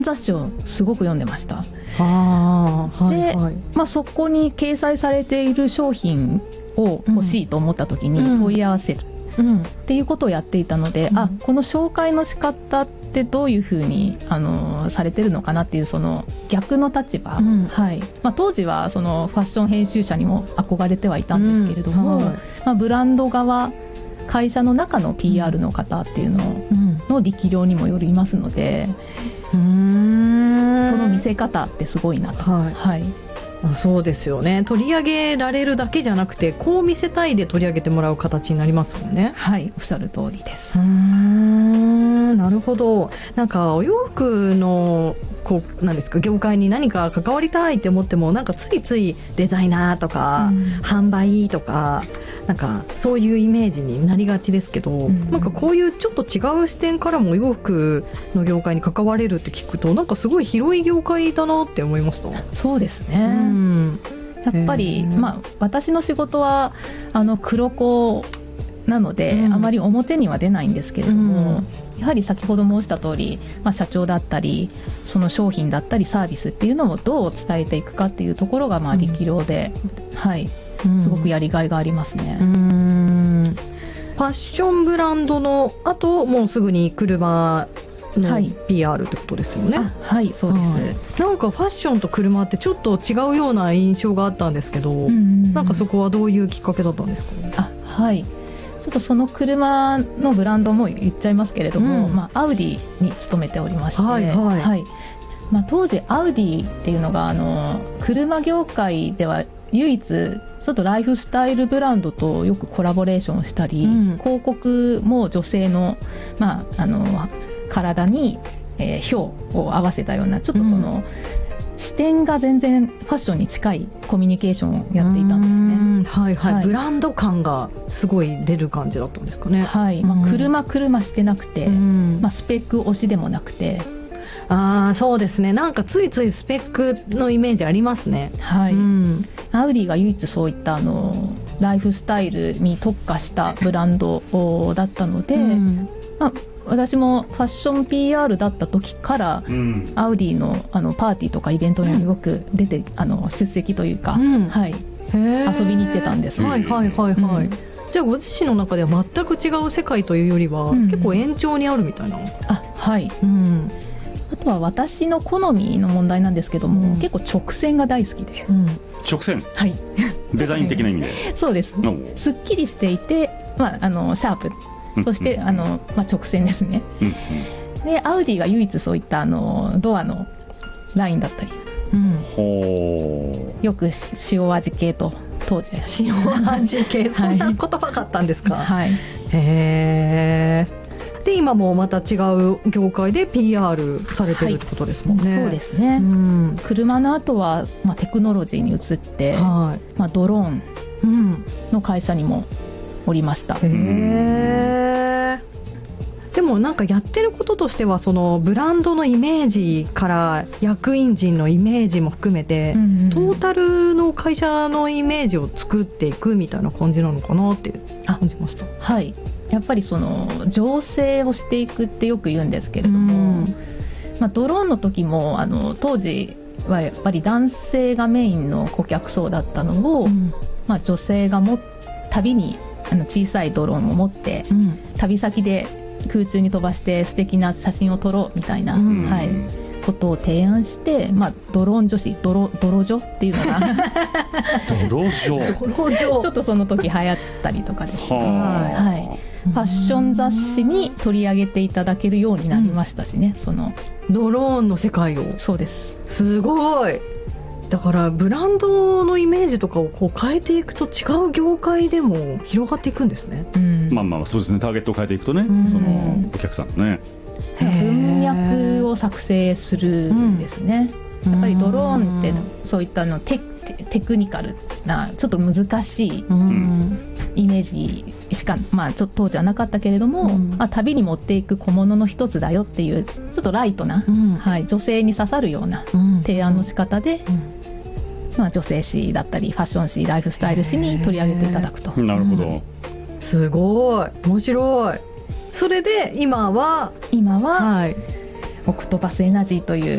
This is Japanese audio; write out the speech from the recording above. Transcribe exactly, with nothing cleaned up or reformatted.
雑誌をすごく読んでました。 あ、はいはい、 で、まあ、そこに掲載されている商品を欲しいと思った時に問い合わせる、うん、っていうことをやっていたので、うん、あ、この紹介の仕方ってどういうふうにあのされてるのかなっていうその逆の立場、うん、はい、まあ、当時はそのファッション編集者にも憧れてはいたんですけれども、うん、はい、まあ、ブランド側会社の中の ピーアール の方っていうのの力量にもよりますので、うーん、その見せ方ってすごいなと、はいはい、 あ、そうですよね。取り上げられるだけじゃなくてこう見せたいで取り上げてもらう形になりますもんね。 はい、おっしゃる通りです。 うーん、なるほど。なんかお洋服のこうなんですか、業界に何か関わりたいって思ってもなんかついついデザイナーとか、うん、販売とかなんかそういうイメージになりがちですけど、うん、なんかこういうちょっと違う視点からもお洋服の業界に関われるって聞くとなんかすごい広い業界だなって思いました。 そうですね、うん、やっぱり、まあ、私の仕事はあの黒子なので、うん、あまり表には出ないんですけれども、うん、やはり先ほど申した通り、まあ、社長だったりその商品だったりサービスっていうのをどう伝えていくかっていうところがまあ力量で、うん、はい、すごくやりがいがありますね。うーん、ファッションブランドのあともうすぐに車の ピーアール ってことですよね。 はい、はい、そうです、 はい、なんかファッションと車ってちょっと違うような印象があったんですけど、うんうんうん、なんかそこはどういうきっかけだったんですか？ あ、はい、ちょっとその車のブランドも言っちゃいますけれども、うん、まあ、アウディに勤めておりまして、はいはいはい、まあ、当時アウディっていうのがあの車業界では唯一ちょっとライフスタイルブランドとよくコラボレーションしたり、うん、広告も女性の、まあ、あの体に、えー、表を合わせたようなちょっとその、うん、視点が全然ファッションに近いコミュニケーションをやっていたんですね。 はいはいはい、ブランド感がすごい出る感じだったんですかね。 はい、まあ、車車してなくて、まあ、スペック推しでもなくて、 あ、そうですね、なんかついついスペックのイメージありますね。 はい、うん、アウディが唯一そういったあのライフスタイルに特化したブランドだったので、うん、まあ、私もファッション ピーアール だった時から、うん、アウディ の, あのパーティーとかイベントによく出て、うん、あの出席というか、うん、はい、遊びに行ってたんです、ね。 はいはいはいはい、うん、じゃあご自身の中では全く違う世界というよりは、うん、結構延長にあるみたいな。 あ、はい、うん、あとは私の好みの問題なんですけども、うん、結構直線が大好きで、うん、 直線、はい、デザイン的な意味でそうです、すっきりしていて、まあ、あのシャープ、そして、うん、あのまあ、直線ですね、うん、でアウディが唯一そういったあのドアのラインだったり、うん、ほよく塩味系と当時塩味系そんな言葉があったんですか？ はい、 へー。で今もまた違う業界で ピーアール されてるってことですもんね。はい、 そうですね、うん、車の後は、まあ、テクノロジーに移って、はい、まあ、ドローンの会社にもおりました。へー。でもなんかやってることとしてはそのブランドのイメージから役員陣のイメージも含めて、うんうん、トータルの会社のイメージを作っていくみたいな感じなのかなって感じました。 はい、やっぱりその醸成をしていくってよく言うんですけれども、まあ、ドローンの時もあの当時はやっぱり男性がメインの顧客層だったのを、うん、まあ、女性がも旅にあの小さいドローンを持って、うん、旅先で空中に飛ばして素敵な写真を撮ろうみたいな、うん、はい、ことを提案して、まあ、ドローン女子ドロ、ドロ女っていうのがドロ女ちょっとその時流行ったりとかですね、はい、ファッション雑誌に取り上げていただけるようになりましたしね、うん、そのドローンの世界を。 そうです。 すごい。だからブランドのイメージとかをこう変えていくと違う業界でも広がっていくんですね。うん、 まあまあそうですね、ターゲットを変えていくとね、うん、そのお客さんのね文脈を作成するんですね、うん、やっぱりドローンってそういったの テ, テクニカルなちょっと難しいイメージしか、まあ、ちょっと当時はなかったけれども、うん、まあ、旅に持っていく小物の一つだよっていうちょっとライトな、うん、はい、女性に刺さるような提案の仕方で、うんうん、まあ、女性誌だったりファッション誌ライフスタイル誌に取り上げていただくと。 なるほど、うん、 すごい面白い。それで今は今は、はい、 オクトパスエナジーとい